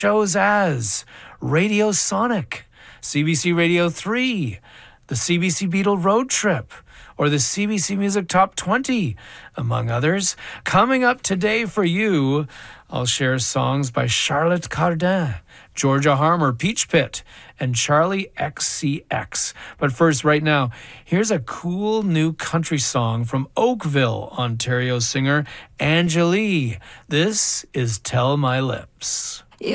shows as Radio Sonic, CBC Radio 3, the CBC Beatle Road Trip, or the CBC Music Top 20, among others. Coming up today for you, I'll share songs by Charlotte Cardin, Georgia Harmer, Peach Pit, and Charlie XCX. But first, right now, here's a cool new country song from Oakville, Ontario singer Angélie. This is Tell My Lips.